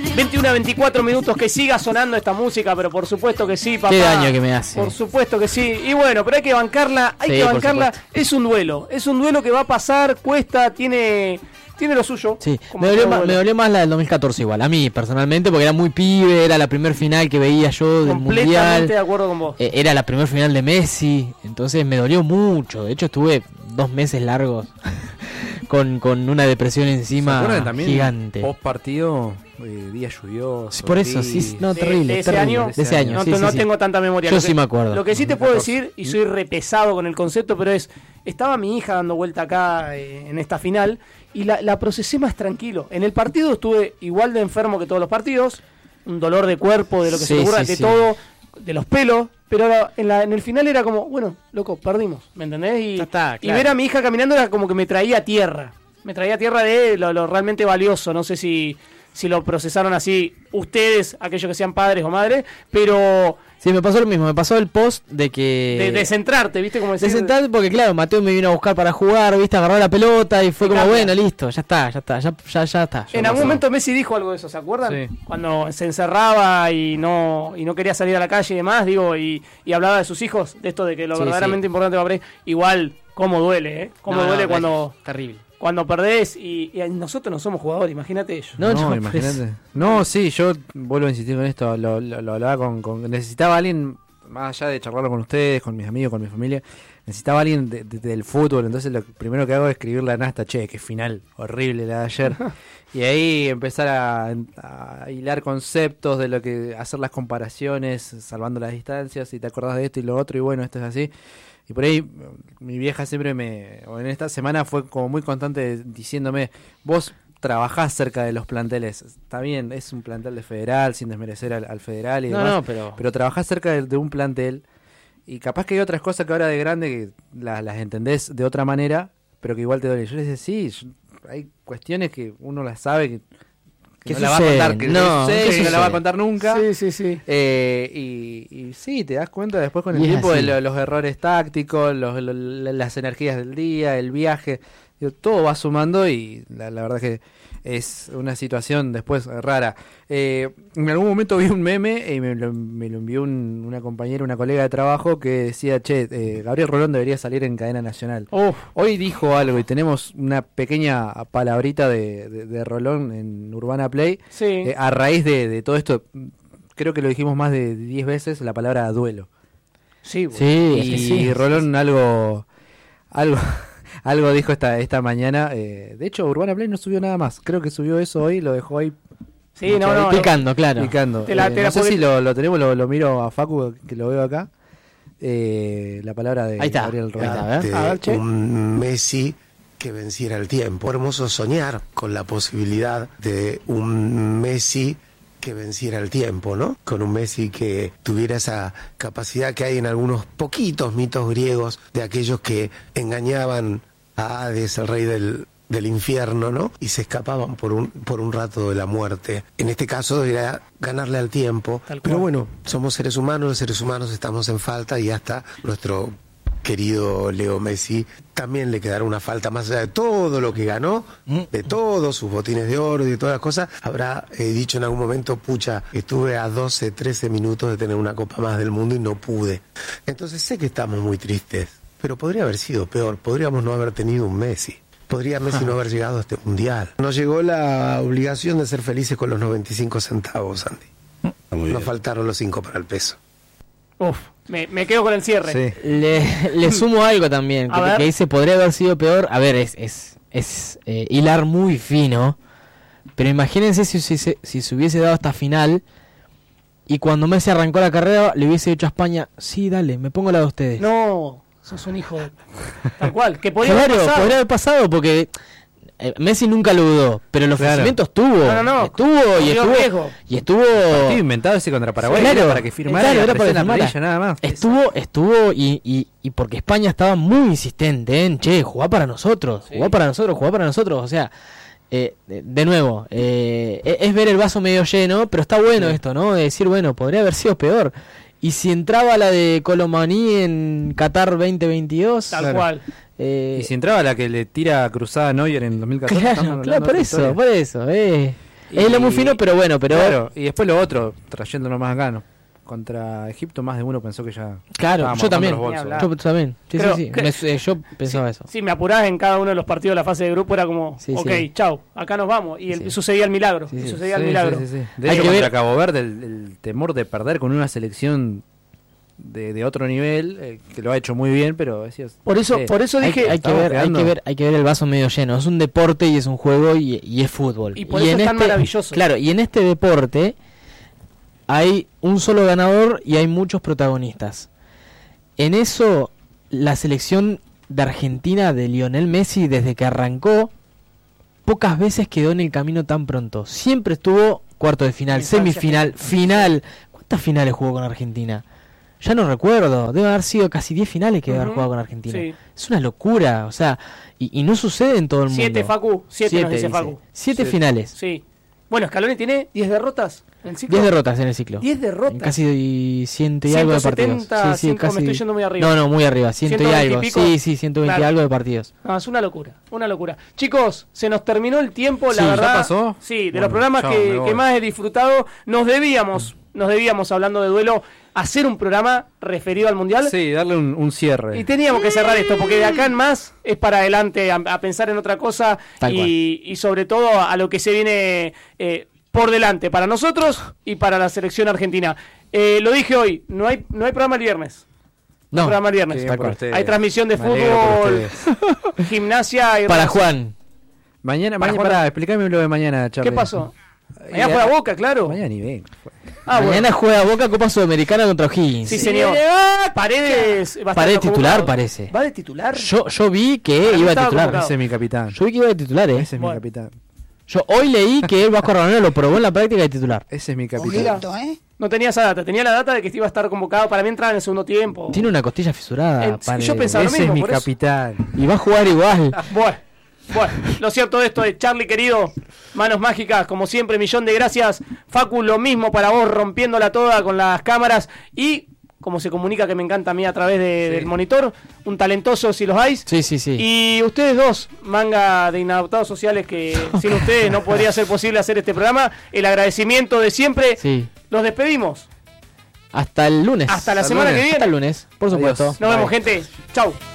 21 a 24 minutos, que siga sonando esta música, pero por supuesto que sí, papá. Qué daño que me hace. Por supuesto que sí. Y bueno, pero hay que bancarla, Es un duelo que va a pasar, cuesta, tiene lo suyo. Sí, me dolió más la del 2014 igual, a mí personalmente, porque era muy pibe, era la primer final que veía yo del Mundial. Completamente de acuerdo con vos. Era la primer final de Messi, entonces me dolió mucho. De hecho estuve 2 meses largos con una depresión encima gigante. Post partido, día lluvioso. Sí, por eso, sí, no, terrible. ¿De ese año? De ese año, no tengo tanta memoria. Yo sí me acuerdo. Lo que sí te puedo decir, y soy repesado con el concepto, pero estaba mi hija dando vuelta acá en esta final, y la procesé más tranquilo. En el partido estuve igual de enfermo que todos los partidos, un dolor de cuerpo, de lo que se te ocurra, todo, de los pelos, pero en el final era como, bueno, loco, perdimos, ¿me entendés? Y ver a mi hija caminando era como que me traía tierra de lo realmente valioso. No sé si lo procesaron así ustedes, aquellos que sean padres o madres, pero... Sí, me pasó lo mismo, me pasó el post de que... De centrarte, ¿viste? Como decir, de centrarte porque, claro, Mateo me vino a buscar para jugar, ¿viste? Agarró la pelota y fue como, bueno, listo, ya está. En algún momento Messi dijo algo de eso, ¿se acuerdan? Sí. Cuando se encerraba y no quería salir a la calle y demás, y hablaba de sus hijos, de esto de que lo verdaderamente importante va a aprender. Igual, cómo duele, ¿eh? Duele cuando... Terrible. Cuando perdés y nosotros no somos jugadores, imagínate ellos. No, imagínate. No, sí, yo vuelvo a insistir con esto, lo hablaba con necesitaba alguien, más allá de charlarlo con ustedes, con mis amigos, con mi familia, necesitaba alguien del fútbol, entonces lo primero que hago es escribirle a Nasta, qué final horrible la de ayer. Y ahí empezar a hilar conceptos de lo que, hacer las comparaciones, salvando las distancias, si te acordás de esto y lo otro, y bueno, esto es así. Y por ahí mi vieja siempre en esta semana fue como muy constante diciéndome, vos trabajás cerca de los planteles, está bien, es un plantel de Federal, sin desmerecer al Federal y demás, pero trabajás cerca de un plantel y capaz que hay otras cosas que ahora de grande que las entendés de otra manera, pero que igual te duele. Yo les decía, sí, hay cuestiones que uno las sabe que no la va a contar, que no la va a contar nunca. Sí. Y sí, te das cuenta después con el tiempo de los errores tácticos, las energías del día, el viaje, todo va sumando y la verdad que es una situación después rara. En algún momento vi un meme y me lo envió una compañera, una colega de trabajo que decía, Gabriel Rolón debería salir en cadena nacional. Hoy dijo algo y tenemos una pequeña palabrita de Rolón en Urbana Play. Sí. A raíz de todo esto, creo que lo dijimos más de 10 veces, la palabra duelo. Sí, y Rolón algo dijo esta mañana. De hecho, Urbana Play no subió nada más. Creo que subió eso hoy, lo dejó ahí. Sí, picando, claro. Picando. No sé si lo tenemos, lo miro a Facu, que lo veo acá. La palabra de Gabriel Rolón. Un Messi que venciera el tiempo. Hermoso soñar con la posibilidad de un Messi que venciera el tiempo, ¿no? Con un Messi que tuviera esa capacidad que hay en algunos poquitos mitos griegos de aquellos que engañaban a Hades, el rey del infierno, ¿no? Y se escapaban por un rato de la muerte. En este caso era ganarle al tiempo. Pero bueno, somos seres humanos, los seres humanos estamos en falta y hasta nuestro querido Leo Messi también le quedará una falta, más allá de todo lo que ganó, de todos sus botines de oro y de todas las cosas. Habrá dicho en algún momento, pucha, estuve a 12, 13 minutos de tener una copa más del mundo y no pude. Entonces sé que estamos muy tristes, pero podría haber sido peor. Podríamos no haber tenido un Messi. Podría Messi no haber llegado a este mundial. Nos llegó la obligación de ser felices con los 95 centavos, Andy. Nos faltaron los 5 para el peso. Me quedo con el cierre. Sí. Le sumo algo también, que dice podría haber sido peor. A ver, es hilar muy fino, pero imagínense si se hubiese dado esta final y cuando Messi arrancó la carrera le hubiese dicho a España, sí, dale, me pongo la de ustedes. No, sos un hijo tal cual, que podría haber pasado porque Messi nunca lo dudó, pero el ofrecimiento estuvo. Y estuvo partido inventado ese contra Paraguay, claro, para que firmara, era para la planilla, nada más. Estuvo y porque España estaba muy insistente en, jugá para nosotros, jugá para nosotros, o sea, de nuevo, es ver el vaso medio lleno, pero está bueno esto, ¿no? De decir, bueno, podría haber sido peor. Y si entraba la de Colomaní en Qatar 2022, tal cual. Y si entraba la que le tira cruzada a Neuer en 2014, claro, por eso. Es lo muy fino, pero bueno, pero... Claro, y después lo otro, trayéndolo más acá, ¿no? Contra Egipto más de uno pensó que ya... Claro, estábamos yo también. dando los bolsos. Yo también. Sí, Creo sí, que- sí. Yo pensaba eso. Si me apurás en cada uno de los partidos de la fase de grupo era como, Sí, ok, sí. chau, acá nos vamos. Y Sí. sucedía el milagro. Sí, sí. Y sucedía el Sí, milagro. sí, sí, sí. De Hay hecho, que contra ver- Cabo Verde, el temor de perder con una selección de otro nivel, que lo ha hecho muy bien, pero decías... Por eso dije, Hay que ver el vaso medio lleno. Es un deporte y es un juego y es fútbol. Y por eso es tan maravilloso. Claro, y en este deporte hay un solo ganador y hay muchos protagonistas. En eso, la selección de Argentina de Lionel Messi, desde que arrancó, pocas veces quedó en el camino tan pronto. Siempre estuvo cuarto de final, Instancia semifinal, final. ¿Cuántas finales jugó con Argentina? Ya no recuerdo, debe haber sido casi 10 finales que debe haber jugado con Argentina. Sí. Es una locura, o sea, y no sucede en todo el mundo. 7, Facu, 7 nos dice dice. Facu. 7 finales, Sí. Bueno, Scaloni tiene 10 derrotas en el ciclo. 10 derrotas en el ciclo. 10 derrotas. En casi 100 y algo de partidos. 170, 100, me estoy yendo muy arriba. No, muy arriba, 100 y 120 y algo. pico. Sí, 120 y Claro. algo de partidos. No, es una locura, una locura. Chicos, se nos terminó el tiempo, la Sí, ¿ya verdad. pasó? Sí, de Bueno, los programas chao, me que voy. más he disfrutado, nos debíamos, hablando de duelo, hacer un programa referido al Mundial. Sí, darle un cierre. Y teníamos que cerrar esto, porque de acá en más es para adelante a pensar en otra cosa Tal cual. y sobre todo a lo que se viene por delante para nosotros y para la selección argentina. Lo dije hoy, no hay programa el viernes. No, Programa el viernes. Bien Tal por cual. ustedes. Hay transmisión de Me alegro por fútbol, ustedes. gimnasia y para Racing. Juan. Mañana, Para jugar- pará, explícame lo de mañana, Charlie. ¿Qué pasó? Mañana juega Boca, claro. Mañana ni ven. Ah, bueno. Mañana juega Boca Copa Sudamericana contra O'Higgins. Sí, señor. Paredes va a estar Paredes titular, convocado. parece. ¿Va de titular? Yo vi que Para mí iba a estaba titular. convocado. Ese es mi capitán. Yo vi que iba de titular, Ese es Bueno. mi capitán. Yo hoy leí que el Vasco Rabanero lo probó en la práctica de titular. Ese es mi capitán. Mira, no tenía esa data. Tenía la data de que iba a estar convocado. Para mí entraba en el segundo tiempo. Tiene una costilla fisurada. Paredes. yo pensaba lo Ese mismo, es mi por eso. capitán. Y va a jugar igual. Bueno, lo cierto de esto es, Charlie querido, manos mágicas, como siempre, millón de gracias. Facu, lo mismo para vos, rompiéndola toda con las cámaras y, como se comunica que me encanta a mí a través del monitor, un talentoso si los hay. Sí. Y ustedes dos, manga de inadaptados sociales que sin ustedes no podría ser posible hacer este programa. El agradecimiento de siempre. Sí. Los despedimos. Hasta el lunes. Hasta la semana que viene. Hasta el lunes, por supuesto. Nos vemos, gente. Chau.